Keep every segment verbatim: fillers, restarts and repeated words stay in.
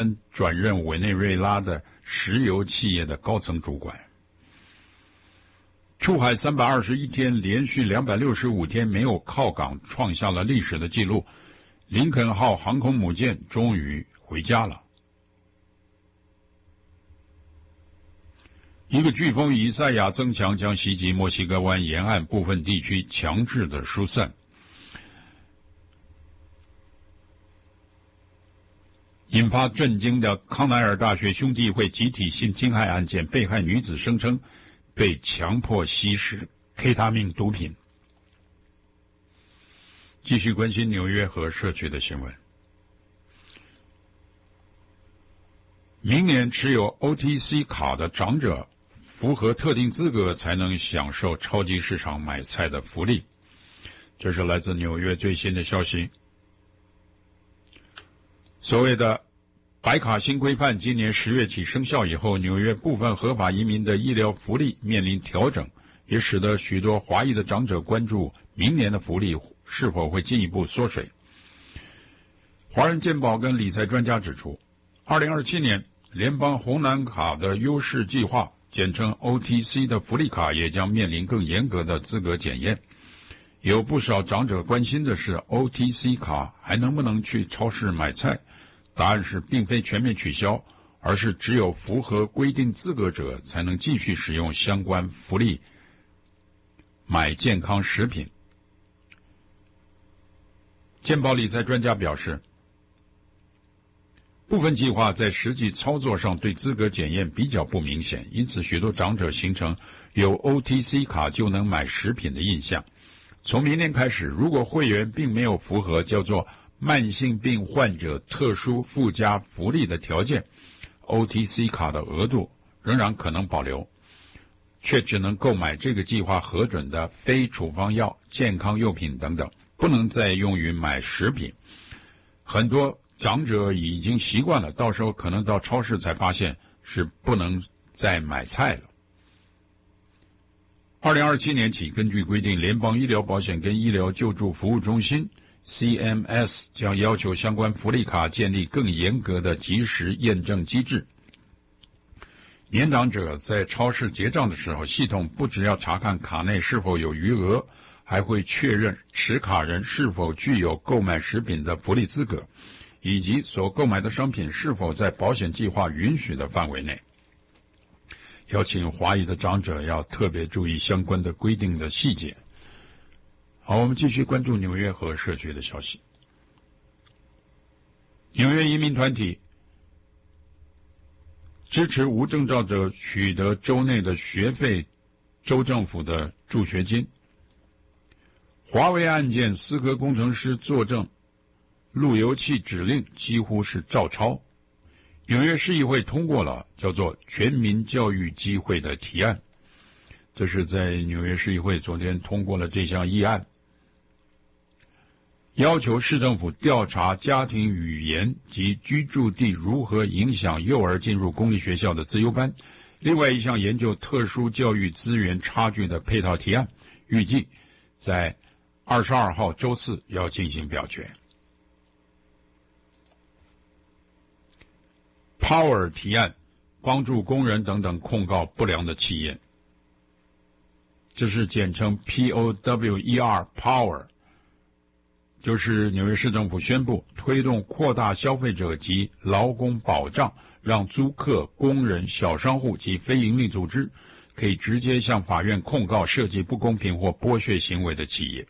转任委内瑞拉的石油企业的高层主管。出海三百二十一天，连续两百六十五天没有靠港，创下了历史的记录。林肯号航空母舰终于回家了。一个飓风以赛亚增强，将袭击墨西哥湾沿岸部分地区，强制的疏散。引发震惊的康奈尔大学兄弟会集体性侵害案件，被害女子声称被强迫吸食 K 他命毒品。继续关心纽约和社区的新闻。明年持有 O T C 卡的长者符合特定资格才能享受超级市场买菜的福利，这是来自纽约最新的消息。所谓的白卡新规范今年十月起生效以后，纽约部分合法移民的医疗福利面临调整，也使得许多华裔的长者关注明年的福利是否会进一步缩水。华人健保跟理财专家指出，二零二七年联邦红蓝卡的优势计划，简称 O T C 的福利卡也将面临更严格的资格检验。有不少长者关心的是 O T C 卡还能不能去超市买菜，答案是并非全面取消，而是只有符合规定资格者才能继续使用相关福利买健康食品。健保理财专家表示，部分计划在实际操作上对资格检验比较不明显，因此许多长者形成有 O T C 卡就能买食品的印象。从明年开始，如果会员并没有符合叫做慢性病患者特殊附加福利的条件， O T C 卡的额度仍然可能保留，却只能购买这个计划核准的非处方药、健康用品等等，不能再用于买食品。很多长者已经习惯了，到时候可能到超市才发现是不能再买菜了。二零二七年起，根据规定，联邦医疗保险跟医疗救助服务中心 C M S 将要求相关福利卡建立更严格的即时验证机制。年长者在超市结账的时候，系统不只要查看卡内是否有余额，还会确认持卡人是否具有购买食品的福利资格，以及所购买的商品是否在保险计划允许的范围内。邀请华裔的长者要特别注意相关的规定的细节。好，我们继续关注纽约和社区的消息。纽约移民团体支持无证照者取得州内的学费州政府的助学金。华为案件思科工程师作证路由器指令几乎是照抄。纽约市议会通过了叫做全民教育机会的提案，这是在纽约市议会昨天通过了这项议案，要求市政府调查家庭语言及居住地如何影响幼儿进入公立学校的自由班。另外一项研究特殊教育资源差距的配套提案，预计在二十二号周四要进行表决。Power 提案帮助工人等等控告不良的企业，这是简称 P O W E R Power， 就是纽约市政府宣布推动扩大消费者及劳工保障，让租客、工人、小商户及非营利组织可以直接向法院控告涉及不公平或剥削行为的企业。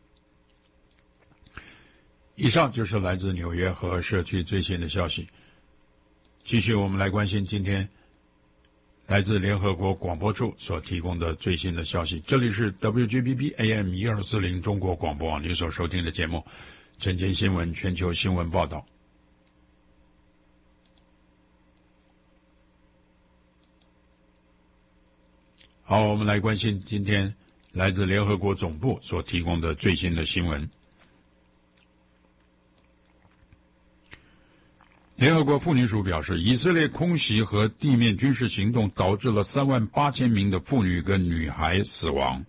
以上就是来自纽约和社区最新的消息。继续我们来关心今天来自联合国广播处所提供的最新的消息。这里是 W G B B A M 一二四零 中国广播网，你所收听的节目晨间新闻全球新闻报道。好，我们来关心今天来自联合国总部所提供的最新的新闻。联合国妇女署表示，以色列空袭和地面军事行动导致了三万八千名的妇女跟女孩死亡。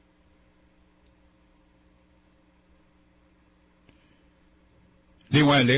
另外，联